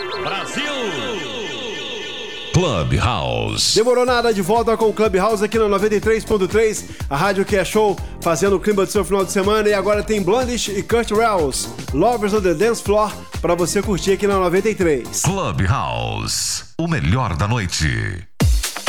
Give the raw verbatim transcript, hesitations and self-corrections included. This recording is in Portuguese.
Brasil! Clubhouse. Demorou nada, de volta com o Clubhouse aqui na noventa e três ponto três, a rádio que é show, fazendo o clima do seu final de semana. E agora tem Blondish e Kurt Wells, Lovers on the Dance Floor, pra você curtir aqui na noventa e três. Clubhouse, o melhor da noite.